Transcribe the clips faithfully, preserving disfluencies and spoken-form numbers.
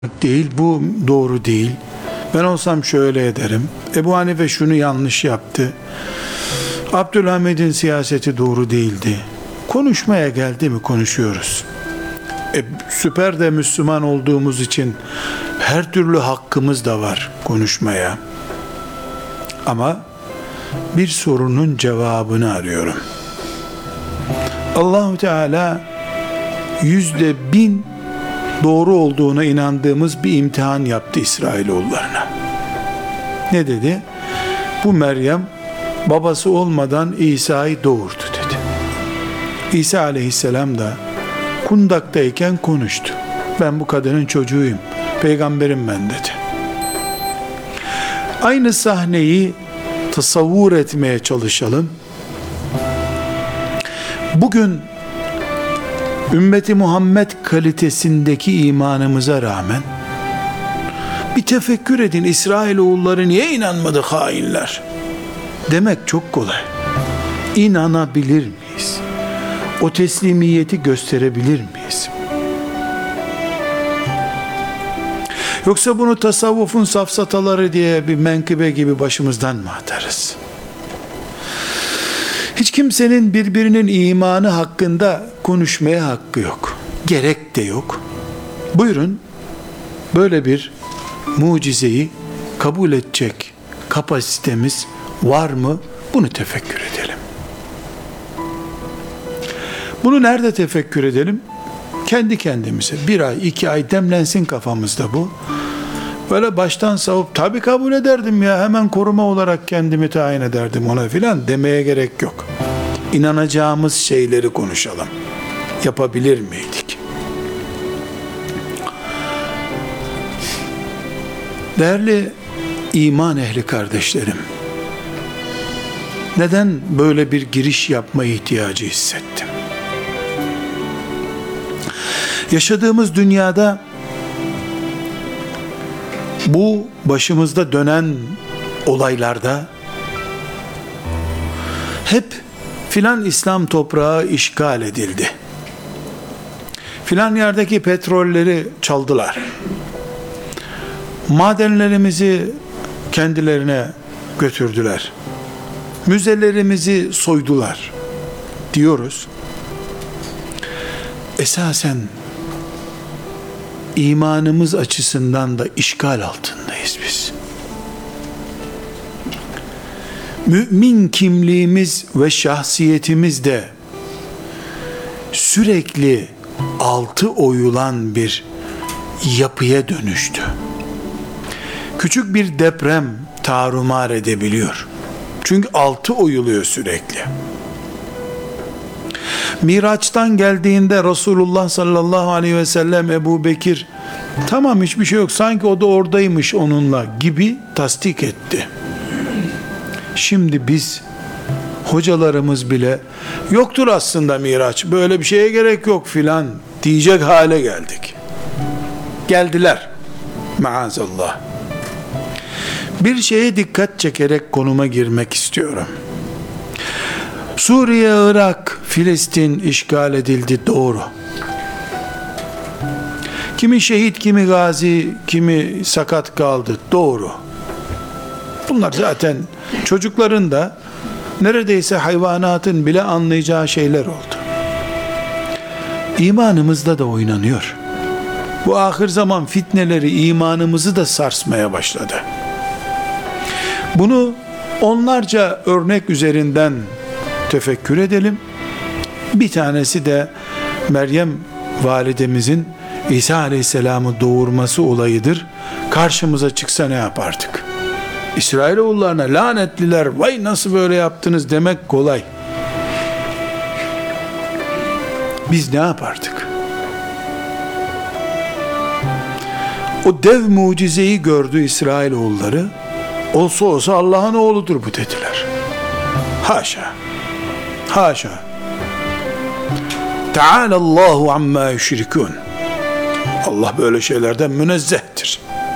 değil, bu doğru değil. Ben olsam şöyle ederim. Ebu Hanife şunu yanlış yaptı. Abdülhamid'in siyaseti doğru değildi. Konuşmaya geldi mi konuşuyoruz. E, süper de Müslüman olduğumuz için her türlü hakkımız da var konuşmaya. Ama bir sorunun cevabını arıyorum. Allah-u Teala yüzde bin doğru olduğuna inandığımız bir imtihan yaptı İsrailoğullarına. Ne dedi? Bu Meryem babası olmadan İsa'yı doğurdu dedi. İsa aleyhisselam da kundaktayken konuştu. Ben bu kadının çocuğuyum, peygamberim ben dedi. Aynı sahneyi tasavvur etmeye çalışalım. Bugün ümmeti Muhammed kalitesindeki imanımıza rağmen bir tefekkür edin, İsrailoğulları niye inanmadı hainler demek çok kolay. İnanabilir miyiz? O teslimiyeti gösterebilir miyiz? Yoksa bunu tasavvufun safsataları diye bir menkıbe gibi başımızdan mı atarız? Hiç kimsenin birbirinin imanı hakkında konuşmaya hakkı yok. Gerek de yok. Buyurun, böyle bir mucizeyi kabul edecek kapasitemiz var mı? Bunu tefekkür edelim. Bunu nerede tefekkür edelim? Kendi kendimize. Bir ay, iki ay demlensin kafamızda bu. Böyle baştan savup tabii kabul ederdim ya, hemen koruma olarak kendimi tayin ederdim ona filan demeye gerek yok. İnanacağımız şeyleri konuşalım. Yapabilir miydik? Değerli iman ehli kardeşlerim, neden böyle bir giriş yapma ihtiyacı hissettim? Yaşadığımız dünyada bu başımızda dönen olaylarda hep filan İslam toprağı işgal edildi, filan yerdeki petrolleri çaldılar, madenlerimizi kendilerine götürdüler, müzelerimizi soydular diyoruz. Esasen imanımız açısından da işgal altındayız biz. Mümin kimliğimiz ve şahsiyetimiz de sürekli altı oyulan bir yapıya dönüştü. Küçük bir deprem tarumar edebiliyor. Çünkü altı oyuluyor sürekli. Miraç'tan geldiğinde Resulullah sallallahu aleyhi ve sellem Ebu Bekir tamam hiçbir şey yok, sanki o da oradaymış onunla gibi tasdik etti. Şimdi biz, hocalarımız bile yoktur aslında Miraç, böyle bir şeye gerek yok filan diyecek hale geldik. Geldiler maazallah. Bir şeye dikkat çekerek konuma girmek istiyorum. Suriye, Irak, Filistin işgal edildi, doğru. Kimi şehit, kimi gazi, kimi sakat kaldı, doğru. Bunlar zaten çocukların da neredeyse hayvanatın bile anlayacağı şeyler oldu. İmanımızda da oynanıyor. Bu ahir zaman fitneleri imanımızı da sarsmaya başladı. Bunu onlarca örnek üzerinden tefekkür edelim. Bir tanesi de Meryem validemizin İsa aleyhisselamı doğurması olayıdır. Karşımıza çıksa ne yapardık? İsrailoğullarına lanetliler, vay nasıl böyle yaptınız demek kolay. Biz ne yapardık? O dev mucizeyi gördü İsrailoğulları. Olsa olsa Allah'ın oğludur bu dediler. Haşa. Haşa. Teala Allahu amma yüşrikûn. Allah böyle şeylerden münezzehtir.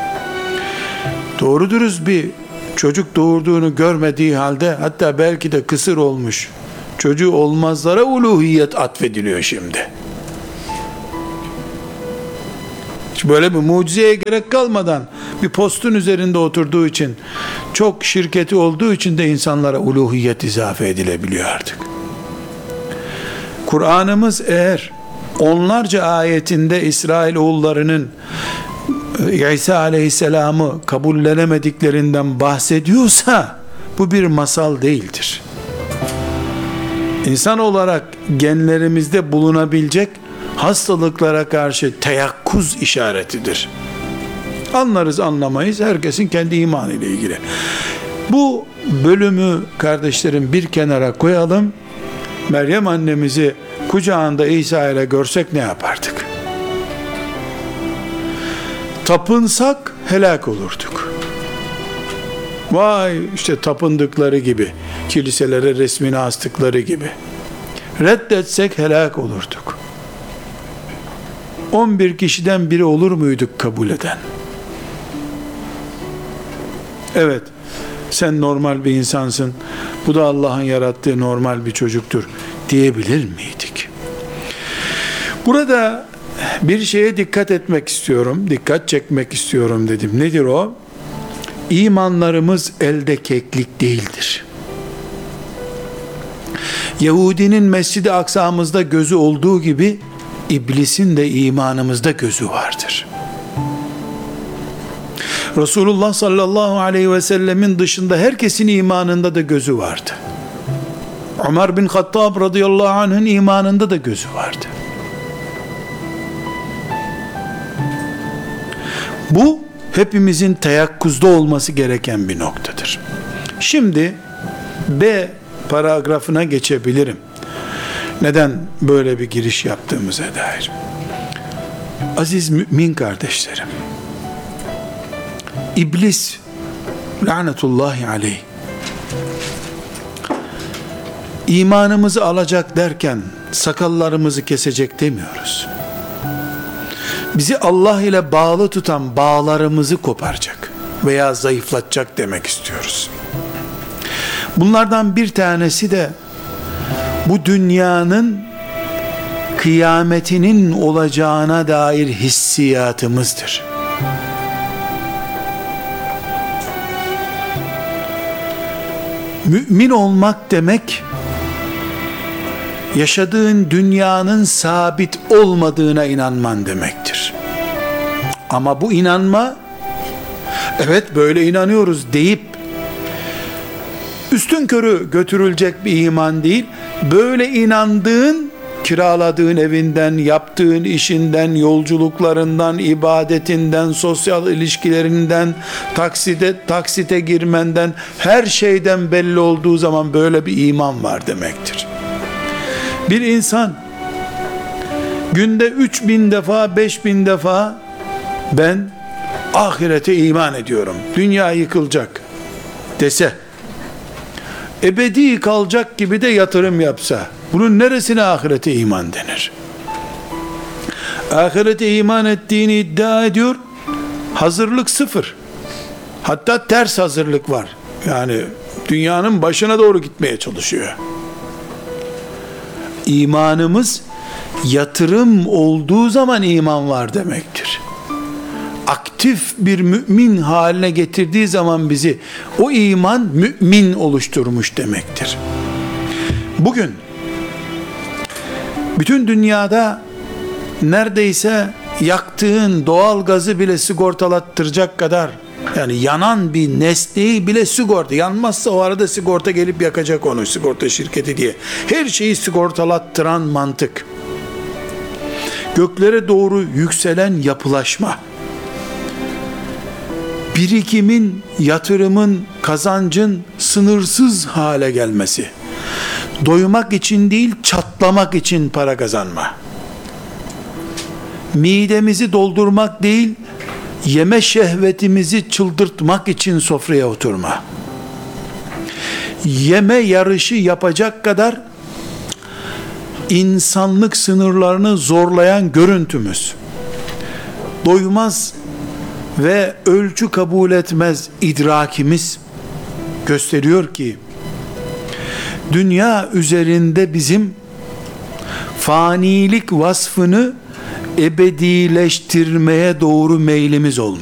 Doğru dürüst bir çocuk doğurduğunu görmediği halde, hatta belki de kısır olmuş çocuğu olmazlara uluhiyet atfediliyor şimdi. Böyle bir mucizeye gerek kalmadan bir postun üzerinde oturduğu için, çok şirketi olduğu için de insanlara uluhiyet izafe edilebiliyor artık. Kur'an'ımız eğer onlarca ayetinde İsrailoğullarının İsa aleyhisselamı kabullenemediklerinden bahsediyorsa, bu bir masal değildir. İnsan olarak genlerimizde bulunabilecek hastalıklara karşı teyakkuz işaretidir. Anlarız anlamayız, herkesin kendi imanı ile ilgili. Bu bölümü kardeşlerim bir kenara koyalım. Meryem annemizi kucağında İsa ile görsek ne yapardık? Tapınsak helak olurduk. Vay işte tapındıkları gibi, kiliselere resmini astıkları gibi. Reddetsek helak olurduk. on bir kişiden biri olur muyduk kabul eden? Evet, sen normal bir insansın, bu da Allah'ın yarattığı normal bir çocuktur diyebilir miydik? Burada bir şeye dikkat etmek istiyorum, dikkat çekmek istiyorum dedim. Nedir o? İmanlarımız elde keklik değildir. Yahudinin Mescid-i Aksa'mızda gözü olduğu gibi, İblisin de imanımızda gözü vardır. Resulullah sallallahu aleyhi ve sellemin dışında herkesin imanında da gözü vardı. Ömer bin Hattab radıyallahu anh'ın imanında da gözü vardı. Bu hepimizin teyakkuzda olması gereken bir noktadır. Şimdi B paragrafına geçebilirim. Neden böyle bir giriş yaptığımıza dair. Aziz mümin kardeşlerim, İblis lanetullahi aleyh imanımızı alacak derken sakallarımızı kesecek demiyoruz. Bizi Allah ile bağlı tutan bağlarımızı koparacak veya zayıflatacak demek istiyoruz. Bunlardan bir tanesi de bu dünyanın kıyametinin olacağına dair hissiyatımızdır. Mümin olmak demek, yaşadığın dünyanın sabit olmadığına inanman demektir. Ama bu inanma, evet böyle inanıyoruz deyip üstünkörü götürülecek bir iman değil. Böyle inandığın, kiraladığın evinden, yaptığın işinden, yolculuklarından, ibadetinden, sosyal ilişkilerinden, taksite, taksite girmenden, her şeyden belli olduğu zaman böyle bir iman var demektir. Bir insan günde üç bin defa, beş bin defa ben ahirete iman ediyorum, dünya yıkılacak dese, ebedi kalacak gibi de yatırım yapsa, bunun neresine ahirete iman denir? Ahirete iman ettiğini iddia ediyor, hazırlık sıfır. Hatta ters hazırlık var. Yani dünyanın başına doğru gitmeye çalışıyor. İmanımız yatırım olduğu zaman iman var demektir. Aktif bir mümin haline getirdiği zaman bizi, o iman mümin oluşturmuş demektir. Bugün bütün dünyada neredeyse yaktığın doğal gazı bile sigortalattıracak kadar, yani yanan bir nesneyi bile sigorta, yanmazsa o arada sigorta gelip yakacak onu, sigorta şirketi diye. Her şeyi sigortalattıran mantık. Göklere doğru yükselen yapılaşma. Birikimin, yatırımın, kazancın sınırsız hale gelmesi. Doymak için değil, çatlamak için para kazanma. Midemizi doldurmak değil, yeme şehvetimizi çıldırtmak için sofraya oturma. Yeme yarışı yapacak kadar insanlık sınırlarını zorlayan görüntümüz, doymaz ve ölçü kabul etmez idrakimiz gösteriyor ki, dünya üzerinde bizim fanilik vasfını ebedileştirmeye doğru meylimiz olmuş.